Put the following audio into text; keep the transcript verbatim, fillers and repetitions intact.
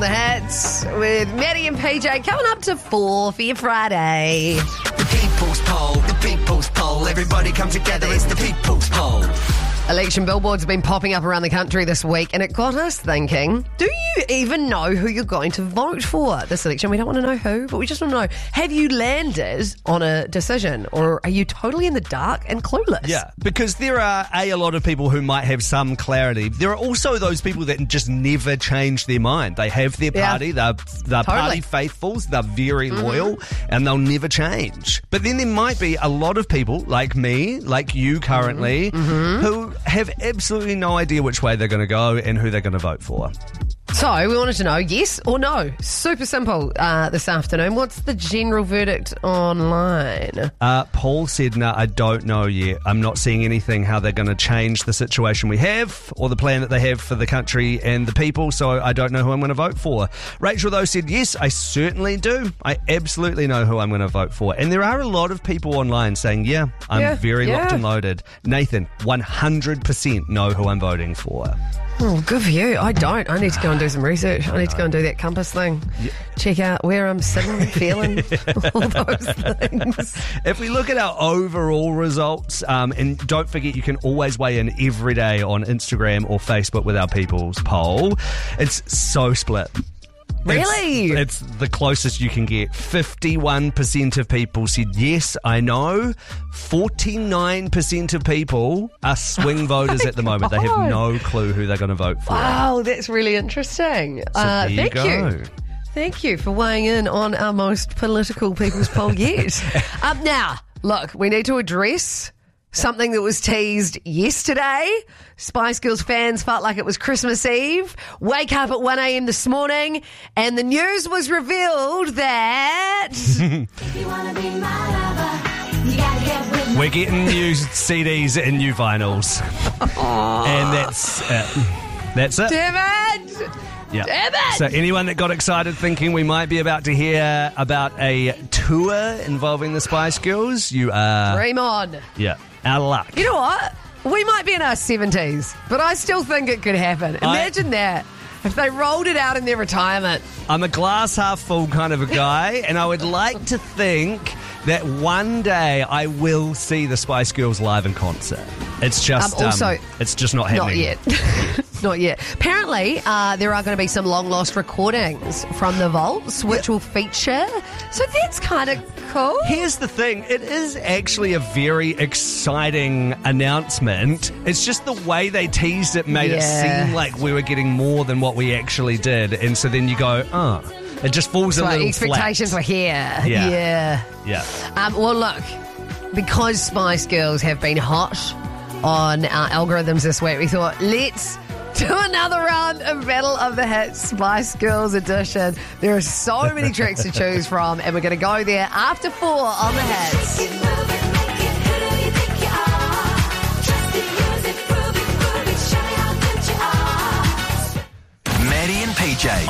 The Hits with Maddie and P J coming up to four for your Friday. The People's Poll, the People's Poll. Everybody come together, it's the People's Poll. Election billboards have been popping up around the country this week, and it got us thinking, do you even know who you're going to vote for this election? We don't want to know who, but we just want to know, have you landed on a decision, or are you totally in the dark and clueless? Yeah, because there are a, a lot of people who might have some clarity. There are also those people that just never change their mind. They have their party, Yeah. they're, they're Totally. party faithfuls, they're very Mm-hmm. loyal, and they'll never change. But then there might be a lot of people, like me, like you currently, Mm-hmm. who have absolutely no idea which way they're going to go and who they're going to vote for. So we wanted to know, yes or no? Super simple uh, this afternoon. What's the general verdict online? Uh, Paul said, no, I don't know yet. I'm not seeing anything how they're going to change the situation we have or the plan that they have for the country and the people, so I don't know who I'm going to vote for. Rachel, though, said, yes, I certainly do. I absolutely know who I'm going to vote for. And there are a lot of people online saying, yeah, I'm Yeah, very yeah. locked and loaded. Nathan, one hundred percent know who I'm voting for. Oh, good for you. I don't. I need to go and do some research. I need to go and do that compass thing. Check out where I'm sitting, feeling, all those things. If we look at our overall results, um, and don't forget you can always weigh in every day on Instagram or Facebook with our People's Poll, it's so split. Really? It's, it's the closest you can get. fifty-one percent of people said, yes, I know. forty-nine percent of people are swing voters at the moment. They have God. no clue who they're going to vote for. Wow, that's really interesting. So uh, there you thank go. you. Thank you for weighing in on our most political People's Poll yet. um, now, look, we need to address something that was teased yesterday. Spice Girls fans felt like it was Christmas Eve. Wake up at one a.m. this morning, and the news was revealed that... If you wanna be my lover, you gotta get with me. We're getting new C Ds and new vinyls. And that's it. That's it. Damn it! Yeah. Damn it! So anyone that got excited thinking we might be about to hear about a tour involving the Spice Girls, you are... Dream on. Yeah. Out of luck. You know what? We might be in our seventies, but I still think it could happen. Imagine that. If they rolled it out in their retirement. I'm a glass half full kind of a guy, and I would like to think that one day I will see the Spice Girls live in concert. It's just Um, also, um, it's just not happening. Not yet. Not yet. Apparently, uh, there are going to be some long lost recordings from the vaults, which will feature. So that's kind of cool. Here's the thing, it is actually a very exciting announcement. It's just the way they teased it made Yeah. it seem like we were getting more than what we actually did. And so then you go, oh, it just falls a So little expectations flat. were here. Yeah. Yeah. Yeah. Um, well, look, because Spice Girls have been hot on our algorithms this week, we thought, let's do another round of Battle of the Hits Spice Girls edition. There are so many tracks to choose from, and we're going to go there after four on the Hits. Keep moving, make it, who do you think you are? Trust it, use it, prove it, prove it, show me how good you are. Maddie and P J